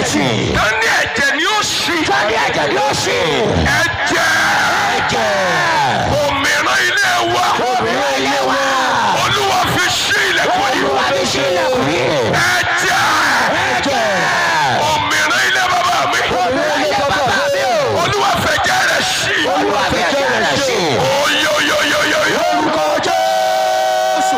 jẹ̀tì. Tani ẹ̀jẹ̀ ni ó ṣí. Tani ẹ̀jẹ̀ ni ó ṣí. Ẹ̀jẹ̀. Òmìnira ilé wa. Òmìnira ilé wa. Olúwa fi ṣí ilẹ̀kùn yìí. Olúwa fi ṣí ilẹ̀kùn yìí. Ẹ̀jẹ̀. Òmìnira ilé bàbá mi. Òmìnira ilé bàbá mi o. Olúwa fẹ̀jẹ̀ rẹ̀ ṣí. Olúwa fẹ̀jẹ̀ rẹ̀ ṣí. Oyoyoyoyoyo. Orúkọ Jésù.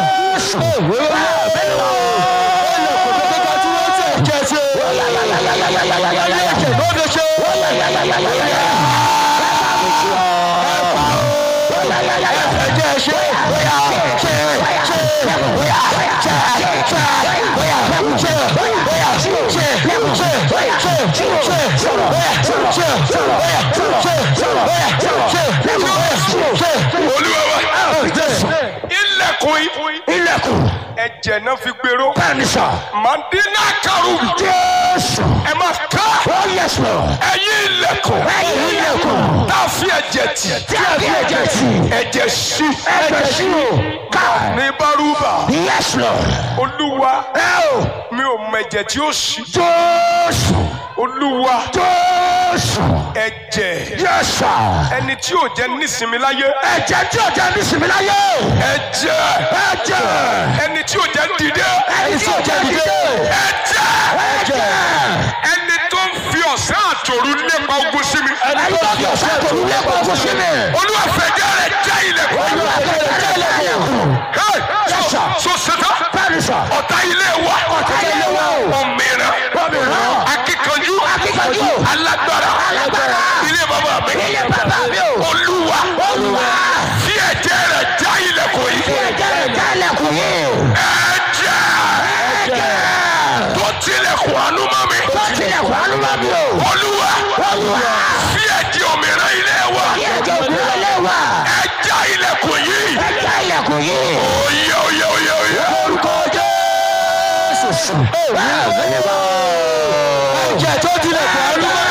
Ilẹ̀kùn. Ẹ̀jẹ̀ náà fi gbèrò. Bẹ́ẹ̀ni sọ. Màdínà kàrú. Jésù. Ẹ máa ká. Oh yes Lord. Ẹ̀yin ilẹ̀kùn. Ẹ̀yin ilẹ̀kùn. Tá a fi ẹ̀jẹ̀ tì. Tí a fi ẹ̀jẹ̀ tì. Ẹ̀jẹ̀ ṣí. Ẹ̀jẹ̀ ṣí o. Ká. Ní Bárúbà. Yes Lord. Olúwa. Ẹ o. Mi ò mọ ẹ̀jẹ̀ tí ó ṣí. Jésù. Olúwa. Jésù. Ẹ̀jẹ̀. Yes sir. Ẹni tí ò jẹ́ nísinmi láyé. Ẹ̀jẹ̀ tí ò jẹ́ nísinmi láyé. Ẹ̀jẹ̀. Ẹ̀jẹ̀. Ẹni tí ò jẹ́ dìde. Ẹni tí ò jẹ́ dìde. Ẹ̀jẹ̀. Ẹ̀jẹ̀. Ẹni tó ń fi ọ̀sán àtòru lépa ogun sí mi. Ẹni tó fi ọ̀sán àtòru lépa ogun sí mi. Olúwa fẹ̀jẹ̀ rẹ̀ já ilẹ̀kùn. Olúwa fẹ̀jẹ̀ rẹ̀ já ilẹ̀kùn. So seta. Bẹ́ẹ̀ni sọ. Ọ̀tá ilé wa. Ọ̀tá ilé wa o. Òmìnira. Òmìnira. Akíkanjú. Akíkanjú. Alágbára. Alágbára. Ilé bàbá mi. Ilé bàbá mi o. Olúwa. Olúwa. Fi ẹ̀jẹ̀ rẹ̀ já ilẹ̀kùn yìí. Fi ẹ̀jẹ̀ rẹ̀ já ilẹ̀kùn yìí. Ẹ̀jẹ̀. Ẹ̀jẹ̀. Tó tilẹ̀kùn àánú mọ́ mi. Tó tilẹ̀kùn àánú mọ́ mi o. Olúwa. Olúwa. Fi ẹ̀jẹ̀ òmìnira ilé wa. Fi ẹ̀jẹ̀ òmìnira ilé wa. Ẹ̀jẹ̀ ilẹ̀kùn yìí. Ẹ̀jẹ̀ ilẹ̀kùn yìí. Oye. Orúkọ Jésù. Ẹ̀jẹ̀ tó tilẹ̀kùn àánú mọ́